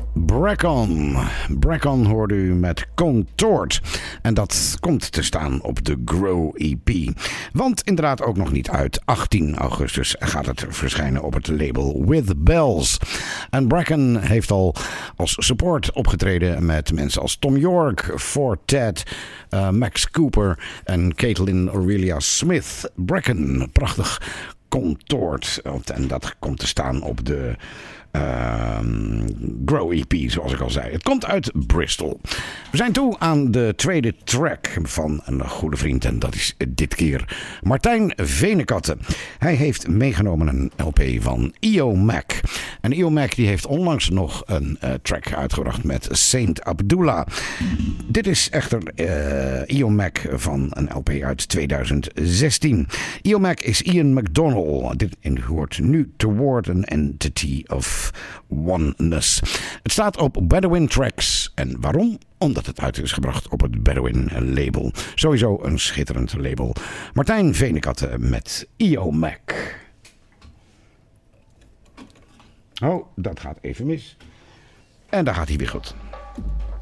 Bracken. Bracken hoorde u met Contort. En dat komt te staan op de Grow EP. Want inderdaad ook nog niet uit. 18 augustus gaat het verschijnen op het label With Bells. En Bracken heeft al als support opgetreden met mensen als Tom York, Fortet, Max Cooper en Caitlin Aurelia Smith. Bracken, prachtig Contort. En dat komt te staan op de Grow EP, zoals ik al zei. Het komt uit Bristol. We zijn toe aan de tweede track van een goede vriend. En dat is dit keer Martijn Venekatten. Hij heeft meegenomen een LP van Io Mac. En Io Mac die heeft onlangs nog een track uitgebracht met Saint Abdullah. Dit is echter Io Mac van een LP uit 2016. Io Mac is Ian McDonald. Dit hoort nu Toward an Entity of Oneness. Het staat op Bedouin Tracks. En waarom? Omdat het uit is gebracht op het Bedouin label. Sowieso een schitterend label. Martijn Venekatten met Io Mac. Oh, dat gaat even mis. En daar gaat hij weer goed.